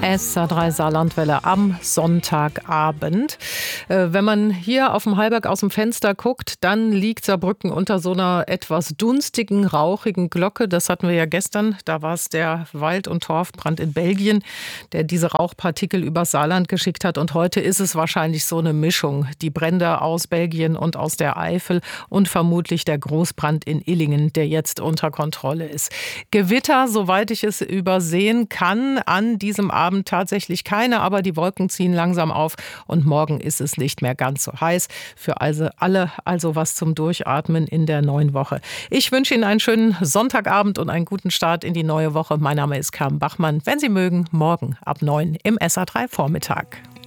SR3 Saarlandwelle am Sonntagabend. Wenn man hier auf dem Hallberg aus dem Fenster guckt, dann liegt Saarbrücken unter so einer etwas dunstigen, rauchigen Glocke. Das hatten wir ja gestern. Da war es der Wald- und Torfbrand in Belgien, der diese Rauchpartikel über Saarland geschickt hat. Und heute ist es wahrscheinlich so eine Mischung. Die Brände aus Belgien und aus der Eifel und vermutlich der Großbrand in Illingen, der jetzt unter Kontrolle ist. Gewitter, soweit ich es übersehen kann, an diesem Abend tatsächlich keine, aber die Wolken ziehen langsam auf und morgen ist es nicht mehr ganz so heiß. Für alle also was zum Durchatmen in der neuen Woche. Ich wünsche Ihnen einen schönen Sonntagabend und einen guten Start in die neue Woche. Mein Name ist Carmen Bachmann. Wenn Sie mögen, morgen ab 9 im SR3 Vormittag.